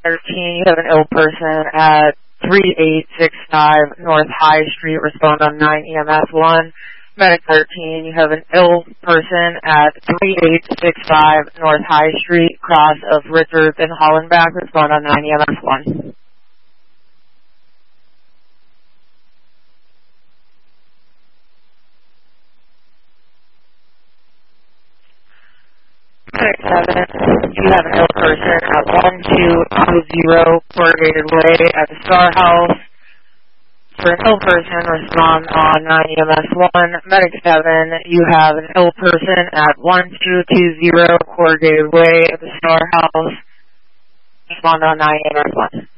13, you have an ill person at 3865 North High Street. Respond on 9 EMS 1. Medic 13, you have an ill person at 3865 North High Street, cross of Richards and Hollenbach. Respond on 9 EMS 1. Medic 7, you have an ill person at 1220 Corrugated Way at the Star House. For an ill person, respond on 9 EMS 1. Medic 7, you have an ill person at 1220 Corrugated Way at the Star House. Respond on 9 EMS 1.